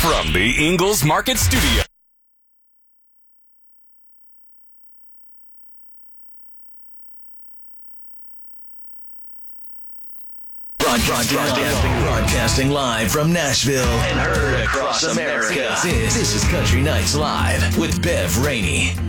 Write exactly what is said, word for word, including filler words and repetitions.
From the Ingles Market Studio. Broadcasting, broadcasting live from Nashville and heard across America. This, this is Country Nights Live with Bev Rainey.